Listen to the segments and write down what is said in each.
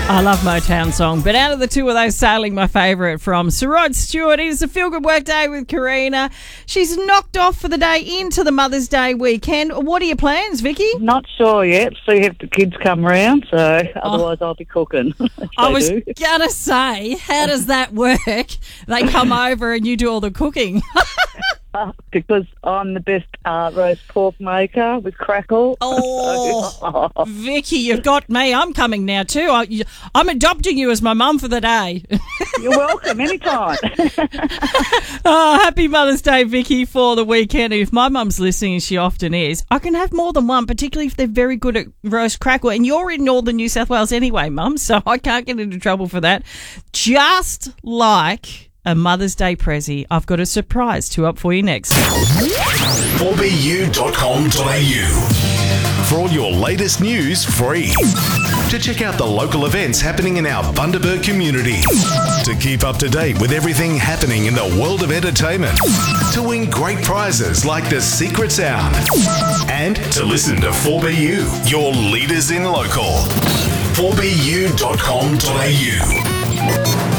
I love Motown song, but out of the two of those, Sailing, my favourite from Sir Rod Stewart. It is a feel-good work day with Karina. She's knocked off for the day into the Mother's Day weekend. What are your plans, Vicky? Not sure yet. See if the kids come around, so otherwise I'll be cooking. I was going to say, how does that work? They come over and you do all the cooking. Because I'm the best roast pork maker with crackle. Oh, Vicky, you've got me. I'm coming now too. I'm adopting you as my mum for the day. You're welcome, anytime. Happy Mother's Day, Vicky, for the weekend. If my mum's listening, and she often is, I can have more than one, particularly if they're very good at roast crackle. And you're in northern New South Wales anyway, Mum, so I can't get into trouble for that. Just like a Mother's Day prezi, I've got a surprise up for you next. 4bu.com.au for all your latest news free. To check out the local events happening in our Bundaberg community. To keep up to date with everything happening in the world of entertainment. To win great prizes like the Secret Sound. And to listen to 4BU, your leaders in local. 4bu.com.au.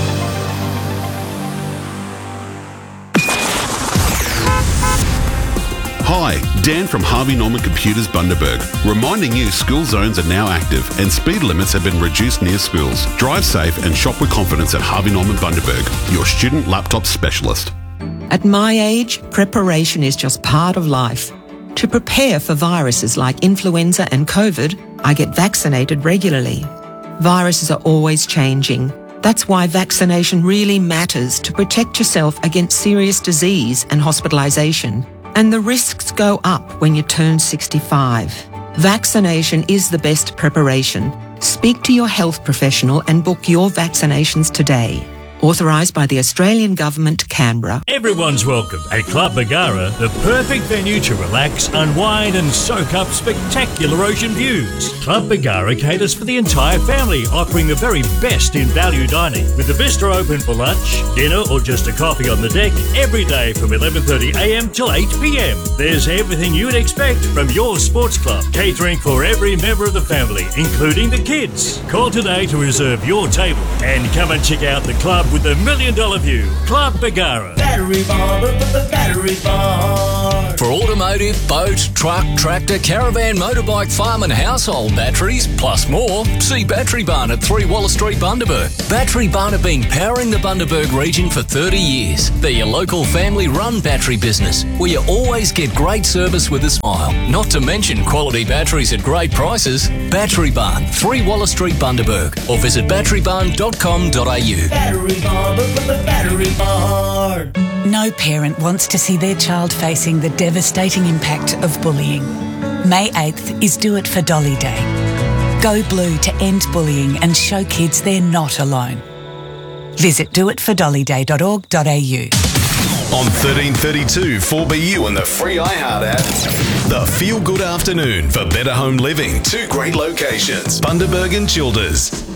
Hi, Dan from Harvey Norman Computers Bundaberg, reminding you school zones are now active and speed limits have been reduced near schools. Drive safe and shop with confidence at Harvey Norman Bundaberg, your student laptop specialist. At my age, preparation is just part of life. To prepare for viruses like influenza and COVID, I get vaccinated regularly. Viruses are always changing. That's why vaccination really matters to protect yourself against serious disease and hospitalisation. And the risks go up when you turn 65. Vaccination is the best preparation. Speak to your health professional and book your vaccinations today. Authorised by the Australian Government, Canberra. Everyone's welcome at Club Bargara, the perfect venue to relax, unwind and soak up spectacular ocean views. Club Bargara caters for the entire family, offering the very best in value dining. With the bistro open for lunch, dinner or just a coffee on the deck every day from 11:30am till 8pm. There's everything you'd expect from your sports club, catering for every member of the family, including the kids. Call today to reserve your table and come and check out the club with the $1 million view. Club Bargara. Battery Bar, Battery Bar. For automotive, boat, truck, tractor, caravan, motorbike, farm and household batteries, plus more, see Battery Barn at 3 Waller Street, Bundaberg. Battery Barn have been powering the Bundaberg region for 30 years. They're your local family-run battery business, where you always get great service with a smile. Not to mention quality batteries at great prices. Battery Barn, 3 Waller Street, Bundaberg, or visit batterybarn.com.au. Battery Bar. No parent wants to see their child facing the devastating impact of bullying. May 8th is Do It for Dolly Day. Go blue to end bullying and show kids they're not alone. Visit doitfordollyday.org.au. On 1332 4BU and the free iHeart app. The Feel Good Afternoon for better home living. 2 great locations, Bundaberg and Childers.